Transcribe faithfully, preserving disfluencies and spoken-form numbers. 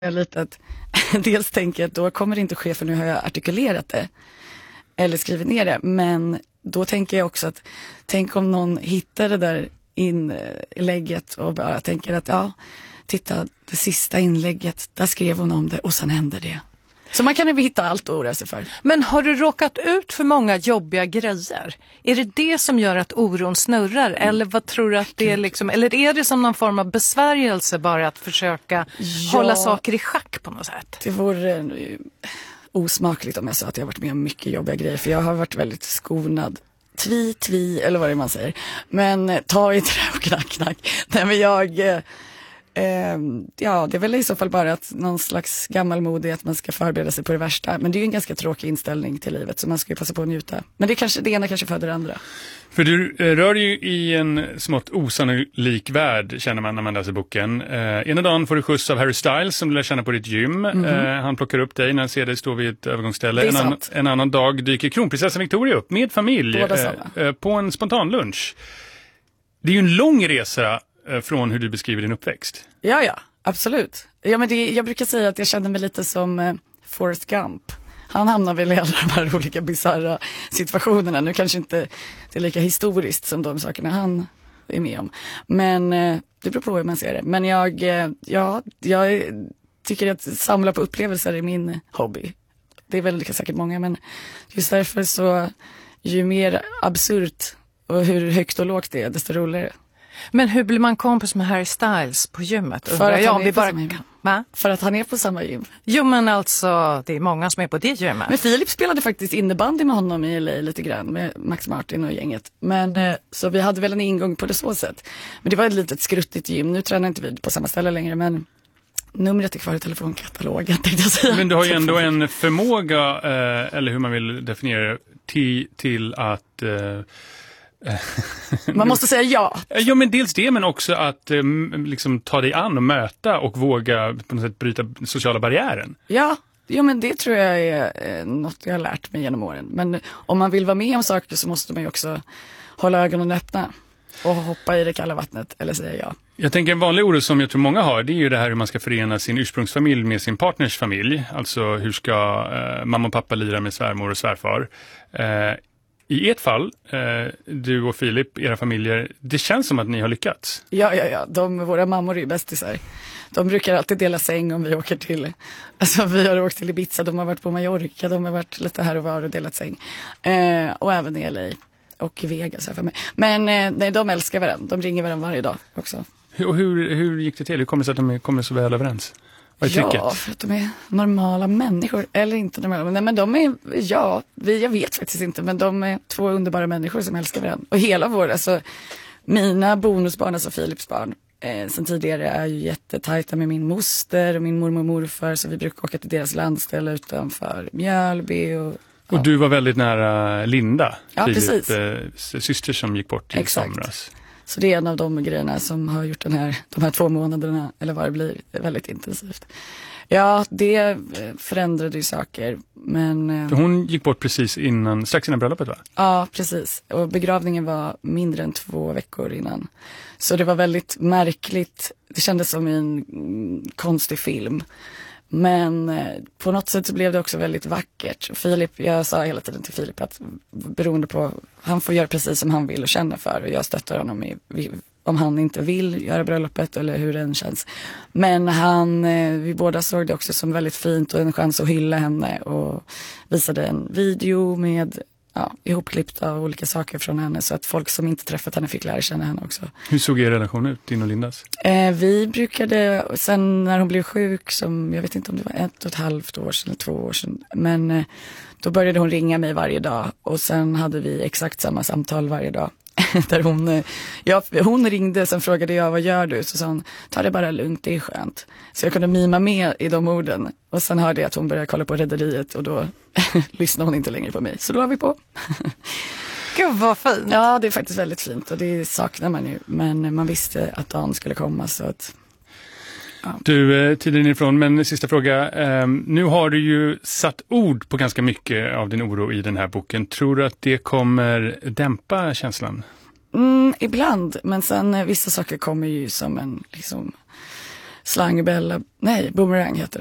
Jag lite att dels tänker jag att då kommer det inte ske för nu har jag artikulerat det eller skrivit ner det, men då tänker jag också att tänk om någon hittar det där inlägget och bara tänker att ja, titta det sista inlägget, där skrev hon om det och sen händer det. Så man kan ju hitta allt att oroa sig för. Men har du råkat ut för många jobbiga grejer? Är det det som gör att oron snurrar? Eller vad tror du att det är liksom? Eller är det som någon form av besvärjelse bara att försöka ja, hålla saker i schack på något sätt? Det vore osmakligt om jag sa att jag har varit med om mycket jobbiga grejer. För jag har varit väldigt skonad. Tvi, tvi, eller vad det är man säger. Men ta i trä och knack, knack. Nej men jag... Eh, ja, det är väl i så fall bara att någon slags gammalmodig att man ska förbereda sig på det värsta. Men det är ju en ganska tråkig inställning till livet så man ska ju passa på att njuta. Men det, kanske, det ena kanske föder det andra. För du eh, rör ju i en smått osannolik värld känner man när man läser boken. Eh, ena dagen får du skjuts av Harry Styles som du lär känna på ditt gym. Mm-hmm. Eh, han plockar upp dig när han ser dig stå vid ett övergångsställe. En, an, en annan dag dyker kronprinsessan Victoria upp med familj eh, eh, på en spontan lunch. Det är ju en lång resa från hur du beskriver din uppväxt. Ja, ja, absolut. Ja, men det, jag brukar säga att jag känner mig lite som eh, Forrest Gump. Han hamnar väl i alla de här olika bizarra situationerna. Nu kanske inte det är lika historiskt som de sakerna han är med om. Men eh, det beror på hur man ser det. Men jag, eh, ja, jag tycker att samla på upplevelser är min hobby. Det är väl lika säkert många, men just därför så ju mer absurt och hur högt och lågt det är, desto roligare. Men hur blir man kompis med Harry Styles på gymmet? För att, ja, han vi är bara... på samma gym. Va? För att han är på samma gym. Jo, men alltså, det är många som är på det gymmet. Men Filip spelade faktiskt innebandy med honom i L A lite grann, med Max Martin och gänget. Men eh, så vi hade väl en ingång på det så sätt. Men det var ett litet skruttigt gym. Nu tränar inte vi på samma ställe längre, men numret är kvar i telefonkatalogen, tänkte jag säga. Men du har ju ändå en förmåga, eh, eller hur man vill definiera det, till, till att... Eh, man måste säga ja. Ja, men dels det, men också att eh, liksom ta dig an och möta och våga på något sätt bryta sociala barriären. Ja, ja men det tror jag är eh, något jag har lärt mig genom åren. Men om man vill vara med om saker så måste man ju också hålla ögonen öppna och hoppa i det kalla vattnet eller säga ja. Jag tänker en vanlig oro som jag tror många har, det är ju det här hur man ska förena sin ursprungsfamilj med sin partners familj. Alltså hur ska eh, mamma och pappa lira med svärmor och svärfar. Eh, I ert fall, eh, du och Filip, era familjer, det känns som att ni har lyckats. Ja, ja, ja. De, våra mammor är ju bästisar. De brukar alltid dela säng om vi åker till, alltså vi har åkt till Ibiza, de har varit på Mallorca, de har varit lite här och var och delat säng. Eh, och även i L A och i Vegas här för mig. Men eh, nej, de älskar varandra, de ringer varandra varje dag också. Och hur, hur gick det till? Hur kommer det sig att de kommer så väl överens? Ja, för att de är normala människor. Eller inte normala, nej, men de är, ja, vi, jag vet faktiskt inte, men de är två underbara människor som älskar varandra. Och hela vår, alltså mina bonusbarn, alltså Filips barn, eh, sen tidigare är ju jättetajta med min moster och min mormor och morfar, så vi brukar åka till deras landställe utanför Mjölby. Och, ja. Och du var väldigt nära Linda, ja, Filip, eh, syster som gick bort i somras. Så det är en av de grejerna som har gjort den här, de här två månaderna, eller vad det blir, väldigt intensivt. Ja, det förändrade ju saker, men... För hon gick bort precis innan, strax innan bröllopet, va? Ja, precis. Och begravningen var mindre än två veckor innan. Så det var väldigt märkligt. Det kändes som en konstig film. Men på något sätt så blev det också väldigt vackert. Filip, jag sa hela tiden till Filip att beroende på, han får göra precis som han vill och känner för. Och jag stöttar honom i, om han inte vill göra bröllopet eller hur den känns. Men han, vi båda såg det också som väldigt fint och en chans att hylla henne. Och visade en video med ja, ihopklippta olika saker från henne. Så att folk som inte träffat henne fick lära känna henne också. Hur såg er relation ut, din och Lindas? Eh, vi brukade, sen när hon blev sjuk, som jag vet inte om det var ett och ett halvt år sedan eller två år sedan. Men eh, då började hon ringa mig varje dag. Och sen hade vi exakt samma samtal varje dag. Där hon, ja, hon ringde, sen frågade jag, vad gör du? Så sa hon, ta det bara lugnt, det är skönt. Så jag kunde mima med i de orden. Och sen hörde jag att hon började kolla på Rederiet och då lyssnade hon inte längre på mig. Så då var vi på. Gud vad fint. Ja, det är faktiskt väldigt fint och det saknar man ju. Men man visste att dagen skulle komma så att... Ja. Du, tiden ifrån, men sista fråga. Um, nu har du ju satt ord på ganska mycket av din oro i den här boken. Tror du att det kommer dämpa känslan? Mm, ibland, men sen vissa saker kommer ju som en liksom Slangbella, nej, Boomerang heter det.